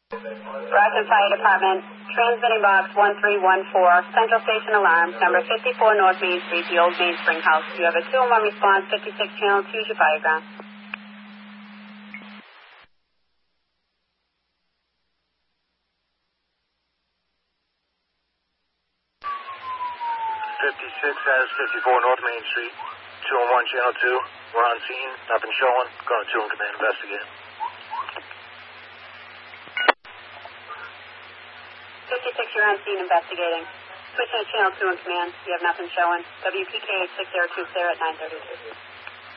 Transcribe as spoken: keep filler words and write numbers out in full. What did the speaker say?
Brockton Fire Department, transmitting box one three one four, Central Station Alarm, number fifty-four North Main Street, the old Main Spring House. You have a two one one response, fifty-six channel, choose your fire ground. fifty-six as fifty-four North Main Street, two one one channel two. We're on scene, nothing showing. Going to two and command investigate. fifty-six, you're on scene investigating. Switching to channel two and command. You have nothing showing. W P K eight six zero two, clear at nine thirty-two.